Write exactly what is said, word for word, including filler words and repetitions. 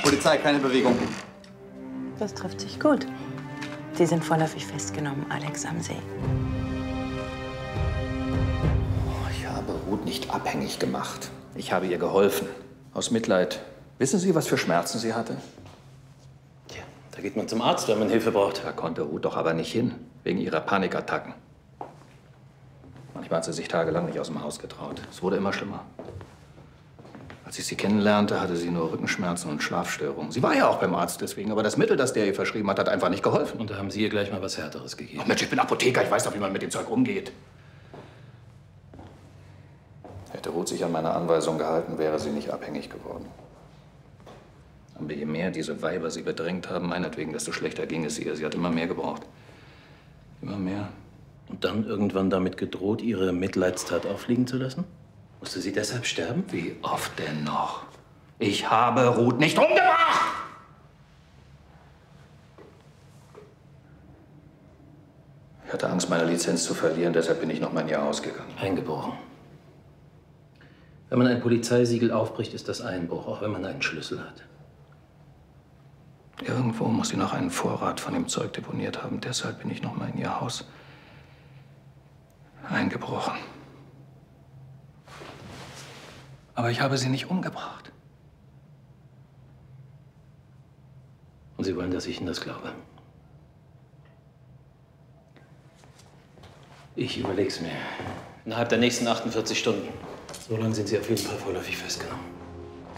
Polizei, keine Bewegung. Das trifft sich gut. Sie sind vorläufig festgenommen, Alex am See. Ich habe Ruth nicht abhängig gemacht. Ich habe ihr geholfen. Aus Mitleid. Wissen Sie, was für Schmerzen sie hatte? Tja, da geht man zum Arzt, wenn man Hilfe braucht. Da konnte Ruth doch aber nicht hin, wegen ihrer Panikattacken. Manchmal hat sie sich tagelang nicht aus dem Haus getraut. Es wurde immer schlimmer. Als ich sie kennenlernte, hatte sie nur Rückenschmerzen und Schlafstörungen. Sie war ja auch beim Arzt deswegen, aber das Mittel, das der ihr verschrieben hat, hat einfach nicht geholfen. Und da haben Sie ihr gleich mal was Härteres gegeben. Ach Mensch, ich bin Apotheker, ich weiß doch, wie man mit dem Zeug umgeht. Hätte Ruth sich an meine Anweisung gehalten, wäre sie nicht abhängig geworden. Aber je mehr diese Weiber sie bedrängt haben, meinetwegen, desto schlechter ging es ihr. Sie hat immer mehr gebraucht. Immer mehr. Und dann irgendwann damit gedroht, ihre Mitleidstat auffliegen zu lassen? Musste sie deshalb sterben? Wie oft denn noch? Ich habe Ruth nicht umgebracht! Ich hatte Angst, meine Lizenz zu verlieren, deshalb bin ich noch mein Jahr ausgegangen. Eingebrochen. Wenn man ein Polizeisiegel aufbricht, ist das Einbruch, auch wenn man einen Schlüssel hat. Irgendwo muss sie noch einen Vorrat von dem Zeug deponiert haben. Deshalb bin ich noch mal in ihr Haus eingebrochen. Aber ich habe sie nicht umgebracht. Und Sie wollen, dass ich Ihnen das glaube? Ich überleg's mir. Innerhalb der nächsten achtundvierzig Stunden. So lange sind Sie auf jeden Fall vorläufig festgenommen.